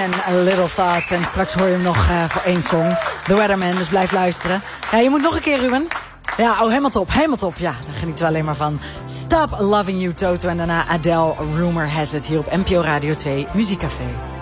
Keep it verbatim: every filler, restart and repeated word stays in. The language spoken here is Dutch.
en A Little Thoughts. En straks hoor je hem nog uh, voor één song. The Weatherman, dus blijf luisteren. Ja, je moet nog een keer, Ruben. Ja, oh, helemaal top, helemaal top. Ja, daar genieten we alleen maar van. Stop Loving You, Toto. En daarna Adele, Rumor Has It, hier op N P O Radio twee, Muziekcafé.